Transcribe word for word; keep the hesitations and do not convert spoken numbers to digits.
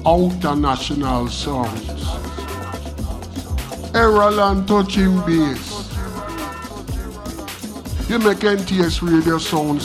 International sounds. Errol and touching bass. You make N T S radio sound